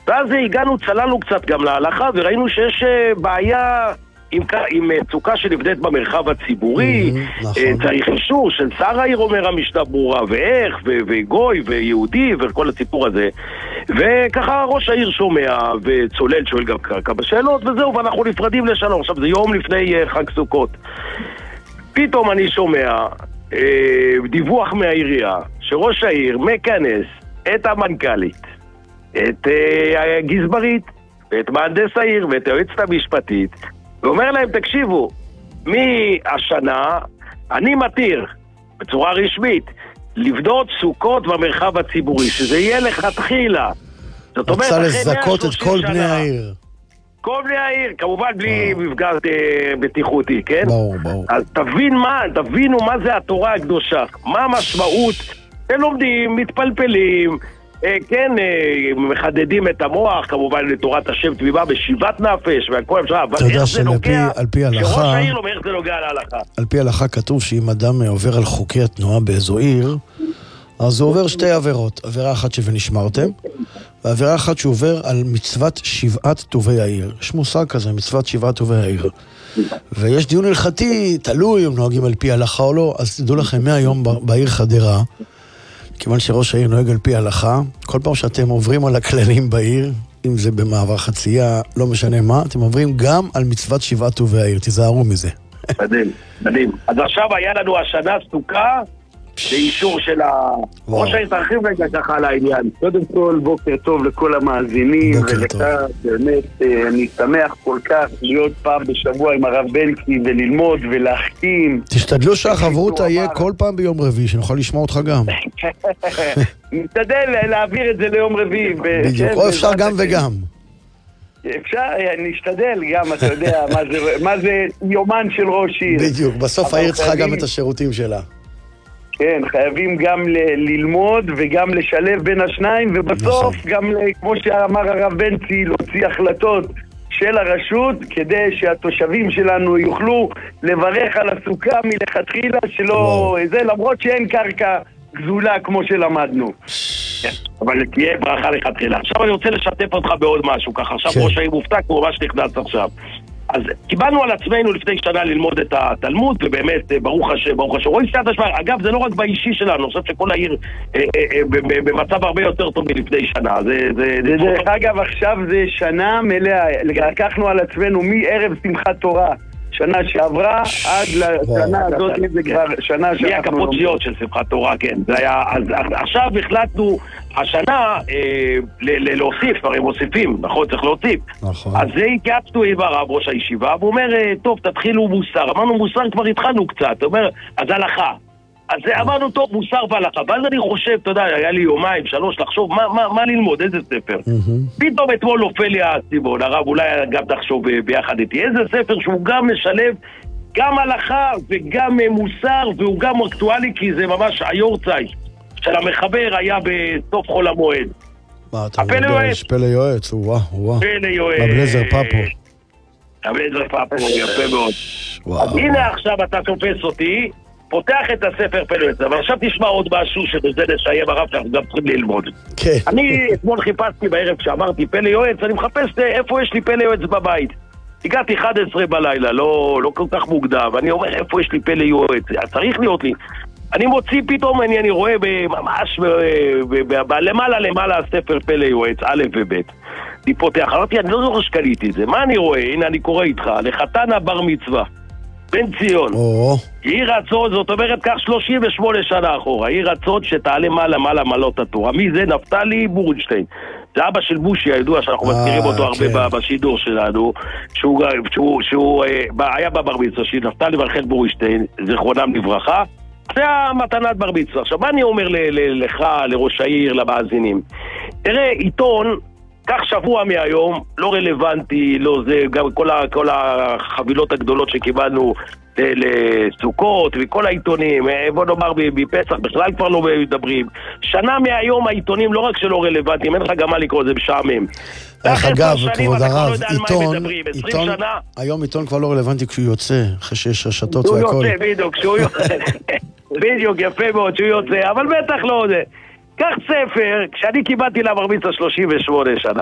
ואז צללנו קצת גם להלכה, וראינו שיש בעיה עם צוקה שנבדית במרחב הציבורי. צריך אישור של שר העיר, אומר המשנה ברורה, ואיך, וגוי, ויהודי, וכל הסיפור הזה. וככה ראש העיר שומע, וצולל שואל גם כמה שאלות, וזהו, ואנחנו נפרדים לשלום. עכשיו, זה יום לפני חג סוכות. פתאום אני שומע דיווח מהעירייה, שראש העיר מכנס את המנכ"לית, את הגזברית, ואת מהנדס העיר, ואת היועצת המשפטית, ואומר להם, תקשיבו, מהשנה אני מתיר בצורה רשמית לבדות סוכות במרחב הציבורי, שזה יהיה לכתחילה. זאת אומרת, רצה לזכות את כל בני העיר. כל בני העיר, כמובן בלי מפגע בטיחותי, כן? ברור. אז תבינו מה זה התורה הקדושה, מה המשמעות. הם לומדים, מתפלפלים, כן, מחדדים את המוח, כמובן לתורת השם תמימה בשיבת נפש והכל אפשר, אבל איך זה נוגע, שראש העיר אומר איך זה נוגע להלכה. על פי ההלכה כתוב שאם אדם עובר על חוקי התנועה באיזו עיר, אז הוא עובר שתי עבירות, עבירה אחת ונשמרתם, ועבירה אחת שהוא עובר על מצוות שבעת טובי העיר. יש מושג כזה, מצוות שבעת טובי העיר. ויש דיון הלכתי, תלוי אם נוהגים על פי ההלכה או לא, אז תדעו לכם, מהיום בעיר חדרה, כיוון שראש העיר נוהג על פי ההלכה, כל פעם שאתם עוברים על הכללים בעיר, אם זה במעבר חצייה, לא משנה מה, אתם עוברים גם על מצוות שבעת טובי העיר, תיזהרו מזה. מדהים. אז עכשיו היה לנו השנה סוכה, באישור של ראש העיר. תרחיב רגע ככה על העניין. קודם כל, בוקר טוב לכל המאזינים, ולכך באמת אני שמח כל כך להיות פעם בשבוע עם הרב בנקי וללמוד ולהחכים. תשתדלו שהחברותה יהיה כל פעם ביום רביעי, שנוכל לשמוע אותך גם. נשתדל להעביר את זה ליום רביעי. בדיוק, או אפשר גם וגם. אפשר, נשתדל גם, אתה יודע, מה זה יומן של ראש עיר. בדיוק, בסוף העיר צריכה גם את השירותים שלה. כן, חייבים גם ללמוד וגם לשלב בין השניים, ובסוף גם, כמו שאמר הרב בנצי, להוציא החלטות של הרשות, כדי שהתושבים שלנו יוכלו לברך על הסוכה מלכתחילה שלא, זה למרות שאין קרקע גזולה כמו שלמדנו. אבל תהיה ברכה לכתחילה. עכשיו אני רוצה לשתף אותך בעוד משהו, ככה עכשיו ראש העיר מופתע, כמו ממש נכנס עכשיו. אז קיבלנו על עצמנו לפני שנה ללמוד את התלמוד, ובאמת, ברוך השם, רואי סייעת השמע, אגב, זה לא רק באישי שלנו, אני חושב שכל העיר במצב הרבה יותר טוב מלפני שנה. דרך אגב, עכשיו זה שנה מלאה, לקחנו על עצמנו מערב שמחת תורה, שנה שעברה, עד לשנה הזאת, זה כבר שנה שאנחנו... מהקפוציות של שמחת תורה, כן. אז עכשיו החלטנו, השנה, להוסיף, הרי מוסיפים, נכון, צריך להוסיף. אז זה התייעצנו עם הרב ראש הישיבה, והוא אומר, טוב, תתחילו מוסר. אמרנו, מוסר כבר התחלנו קצת. הוא אומר, אז הלכה. אז אמרנו, טוב, מוסר והלכה. ואז אני חושב, אתה יודע, היה לי יומיים, 3, לחשוב, מה ללמוד, איזה ספר. פתאום אתמול נופל לי הסיבון, הרב, אולי גם תחשוב ביחד איתי. איזה ספר שהוא גם משלב, גם הלכה וגם מוסר, והוא גם אקטואלי, כי זה ממש היורצייט של המחבר היה בסוף חול המועד. מה, אתה מדבר, יש פלא יועץ, וואו. פלא יועץ. הבלזר פאפו. הבלזר פאפו, יפה מאוד. אז הנה עכשיו אתה תופס אותי, פותח את הספר פלא יועץ, אבל עכשיו תשמע עוד משהו שבזה נשיים הרב שאנחנו גם צריכים ללמוד. כן. אני אתמול חיפשתי בערב כשאמרתי פלא יועץ, אני מחפש איפה יש לי פלא יועץ בבית. הגעתי 11 בלילה, לא כל כך מוקדם, ואני אומר איפה יש לי פלא יועץ, צריך להיות לי. אני מוציא פתאום, אני רואה ממש למעלה הספר פלא יועץ, א' וב'. אני פותח, אמרתי, אני לא זוכר שקליתי את זה. מה אני רואה? הנה אני קורא איתך, לחתן הבר מצווה, בן ציון. יהי רצון, זאת אומרת כך 38 שנה אחורה, יהי רצון שתעלה מעלה מעלות התורה. מי זה? נפתלי בורנשטיין. זה אבא של בושי הידוע, שאנחנו מזכירים אותו הרבה בשידור שלנו, שהוא היה בבר מצווה, שנפתלי ורחל בורנשטיין, זכרונם לברכה. זה המתנת בר מצווה. עכשיו, מה אני אומר לך, לראש העיר, למאזינים? תראה, עיתון, כך שבוע מהיום, לא רלוונטי, לא זה, גם כל החבילות הגדולות שקיבלנו לסוכות, וכל העיתונים, בוא נאמר בפסח, בכלל כבר לא מדברים. שנה מהיום העיתונים לא רק שלא רלוונטיים, אין לך גם מה לקרוא, זה משעמם. איך אגב, כבוד הרב, עיתון, היום עיתון כבר לא רלוונטי כשהוא יוצא, אחרי שיש רשתות והכל. הוא יוצא, בדיוק, כשהוא יוצא, בדיוק, יפה מאוד שהוא יוצא, אבל בטח לא זה. כך ספר, כשאני קיבלתי לבר מצווה 38 שנה,